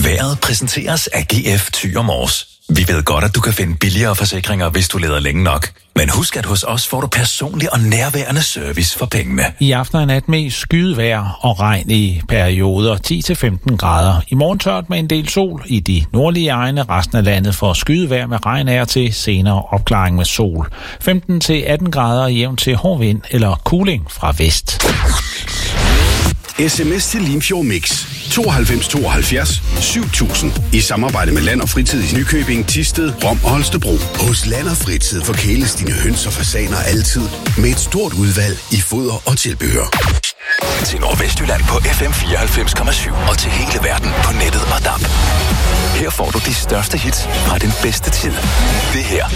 Været præsenteres af GF Thyre Mors. Vi ved godt, at du kan finde billigere forsikringer, hvis du leder længe nok. Men husk, at hos os får du personlig og nærværende service for pengene. I aften og nat mest skydevejr og regn i perioder 10-15 grader. I morgen tørt med en del sol i de nordlige egne. Resten af landet får skydevejr med regn af til senere opklaring med sol. 15-18 grader jævnt til hård vind eller kuling fra vest. SMS til Limfjord Mix 92 72 7000 i samarbejde med Land og Fritid i Nykøbing, Thisted, Rom og Holstebro. Hos Land og Fritid forkæles dine høns og fasaner altid med et stort udvalg i foder og tilbehør. Til Nordvestjylland på FM 94,7 og til hele verden på nettet og DAB. Her får du de største hits fra den bedste tid. Det her